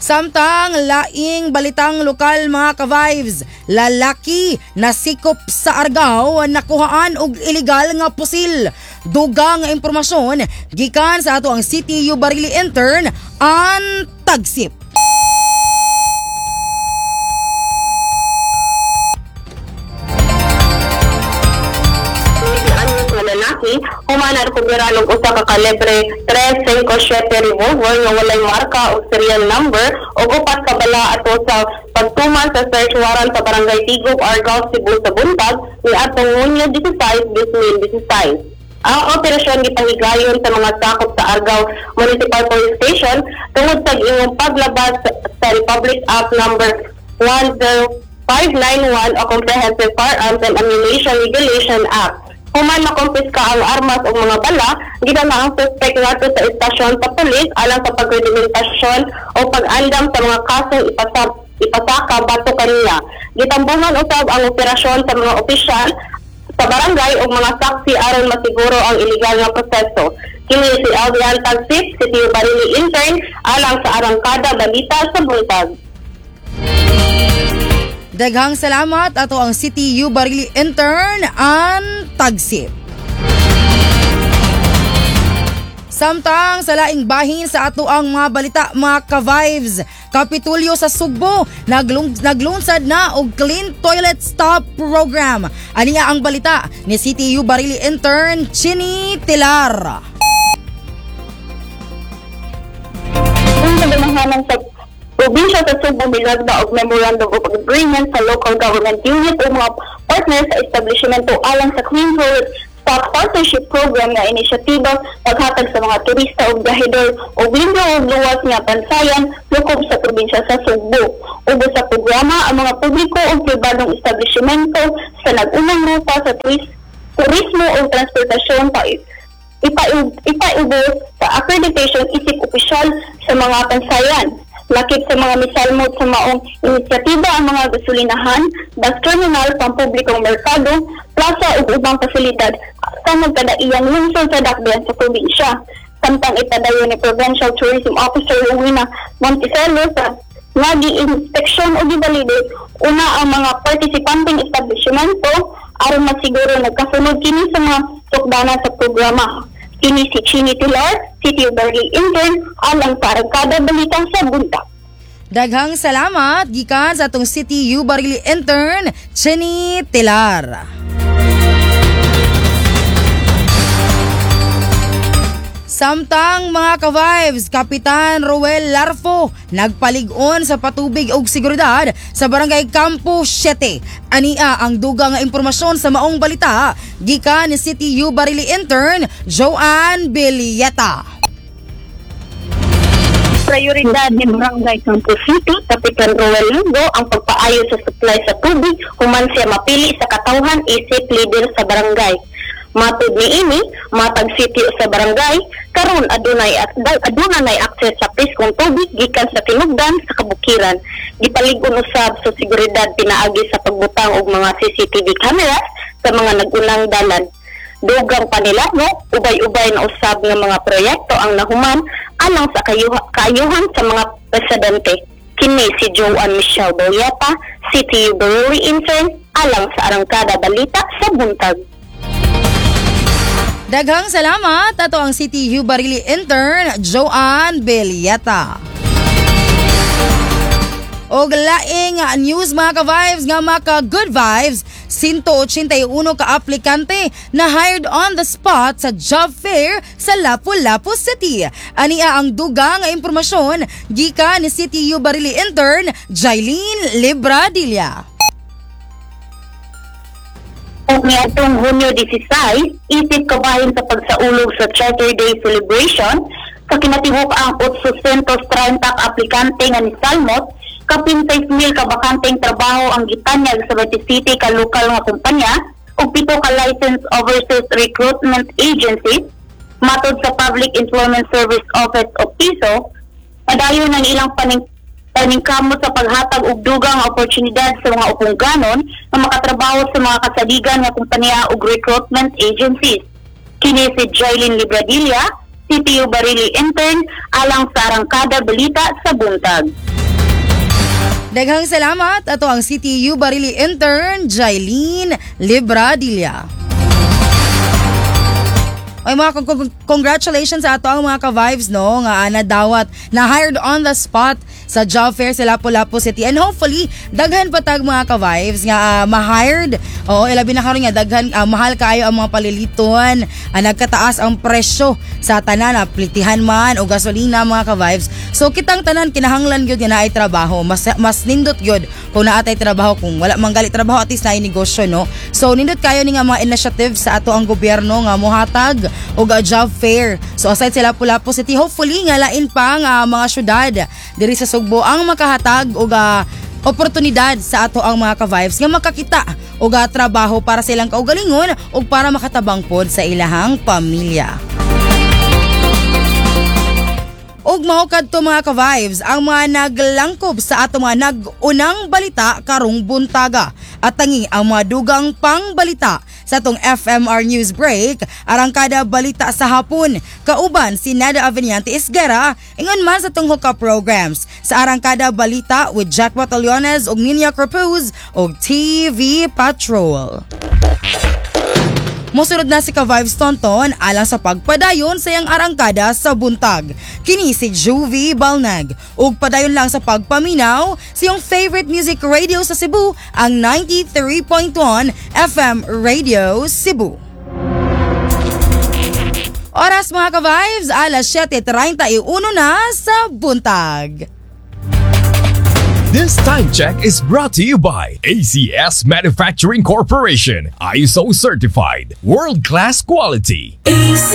Samtang laing balitang lokal mga ka-vibes, lalaki na sikop sa Argao nakuhaan og illegal nga pusil. Dugang nga impormasyon gikan sa ato ang CTU Barili intern ang tagsip. Lalaki, humanar ko biralong usa ka kalibre 357 revolver nga walay marka o serial number o upat ka bala ato sa pagtuman sa search warrant sa Barangay Tigop, Argao, Cebu sa buntag ni atong Hunyo 16, 2016. Ang operasyon gipahigayon sa mga sakop sa Argao Municipal Police Station tungod sa inyong paglabas sa Republic Act number 10591 o Comprehensive Firearms and Ammunition Regulation Act. Human makumpiska ang armas o mga bala, gidala ang suspect nato sa istasyon sa pulis alang sa pagkredibilitasyon o pag-andam sa mga kasong ipasaka bato kaniya. Gitambungan usab ang operasyon sa mga opisyal sa barangay o mga saksi aron masiguro ang iligal nga proseso. Kini si Alvian Tagsip, City Barili intern, alang sa Arangkada Balita sa buntag. Daghang salamat ato ang CTU Barili intern ang tagsip. Samtang sa laing bahin sa ato ang mga balita mga ka-vibes, Kapitulyo sa Sugbo naglunsad na og Clean Toilet Stop Program. Aniya ang balita ni CTU Barili intern Chini Tilar. Probinsya sa Sugbo milagda og Memorandum of Agreement sa local government unit o mga partners sa establishmento alang sa Clean Toilet Stop Partnership Program na inisyatiba paghatag sa mga turista o gahidor o libre o luwas nga pansayan lukob sa probinsya sa Sugbo. Ubo sa programa ang mga publiko o pribadong establishmento sa nag-unang ruta sa turismo o transportasyon pa ipaubos sa accreditation isip opisyal sa mga pansayan. Lakip sa mga misalmot sa maong inisyatiba ang mga gasolinahan, bus terminal, pampublikong merkado, plaza ug ubang pasilidad sa magkadaiyang lungsod sa dakbayan sa probinsya. Samtang ipadayon ni Provincial Tourism Officer Rowena Monticello sa nga gi-inspeksyon o gi-validate una ang mga participanteng establishmento aron masiguro nagkasunod kini sa mga tukdanan sa programa. Kini si Chini Tilar, City Barili intern, alang sa Arangkada Balita sa buntag. Daghang salamat gikan sa atong CTU Barili intern Chini Tilar. Samtang mga ka-vibes, Kapitan Roel Larfo nagpalig-on sa patubig og seguridad sa Barangay Campo 7. Ania ang dugang nga impormasyon sa maong balita gikan ni CTU Barili intern Joanne Bilieta. Prioridad ni Barangay Campo City, Kapitan Roel Lugo ang pagpaayo sa supply sa tubig human siya mapili sa katawhan isip leader sa barangay. Matud ni ini, matag city sa barangay, karon adunay access sa priskong tubig gikan sa tinubdan sa kabukiran. Gipaligon usab sa seguridad pinaagi sa pagbutang og mga CCTV cameras sa mga nagunang dalan. Dugang pa nila ubay-ubay na usab nga mga proyekto ang nahuman alang sa kaayuhan sa mga residente. Kini si Joanne Michelle Boyata, CTU Barili intern, alang sa Arangkada Balita sa buntag. Daghang salamat ato ang CTU Barili intern Joanne Bilieta. Og laing news mga ka-vibes nga maka good vibes, 181 ka-aplikante na hired on the spot sa job fair sa Lapu-Lapu City. Ania ang dugang nga impormasyon gikan ni CTU Barili intern Jailin Libradilla. Niadtong Hunyo 16, isip kabahin sa pagsaulog sa Charter Day celebration, sa kinatibuk ang 830 aplikante nga ni Salmot, kapin 6,000 kabakanteng trabaho ang gitanyag sa Bati City ka lokal nga kumpanya, ug 7 ka licensed overseas recruitment agencies, matod sa Public Employment Service Office o PISO, padayon ng ilang paningkamot sa paghatag og dugang oportunidad sa mga upungganon na makatrabaho sa mga kasaligan nga kumpanya ug recruitment agencies. Kini si Jailin Libradilla, CTU Barili intern, alang sa Arangkada Balita sa buntag. Daghang salamat. Ato ang CTU Barili intern, Jailene Libradilla. Ay mga congratulations sa ato ang mga ka-vibes no nga nadawat na hired on the spot sa job fair sa Lapu-Lapu City, and hopefully daghan patag mga ka-vibes nga ma-hired. Ilabi na karon nga daghan mahal kaayo ang mga paliliton, nagkataas ang presyo sa tanan, plitihan man o gasolina mga ka-vibes. So kitang tanan kinahanglan gyud nga naay trabaho, mas nindot gyud kung naatay trabaho, kung wala manggali trabaho at least naay negosyo no. So nindot kayo ni nga mga initiatives sa ato ang gobyerno nga mohatag og job fair. So aside sa Lapu-Lapu City, hopefully nga lain pa nga mga syudad diri sa Sugbo ang makahatag og oportunidad sa ato ang mga ka-vibes nga makakita og trabaho para sa ilang kaugalingon ug para makatabang pod sa ilahang pamilya. Og mao kadto mga ka-vibes ang mga naglangkob sa ato mga nag-unang balita karong buntaga. At tangi ang mga dugang pangbalita sa atong FMR News Break, arangkada balita sa hapon. Kauban si Nada Aveniante Isguera, ingon man sa atong hookup programs sa arangkada balita with Jack Batallones ug Nina Crepuz og TV Patrol. Mosunod na si ka-vibes Tonton alang sa pagpadayon sa iyang arangkada sa buntag. Kini si Juvie Balnag. Ug padayon lang sa pagpaminaw sa iyong favorite music radio sa Cebu, ang 93.1 FM Radio Cebu. Oras mga ka-vibes, alas 7:31 na sa buntag. This time check is brought to you by ACS Manufacturing Corporation, ISO certified, world-class quality. AC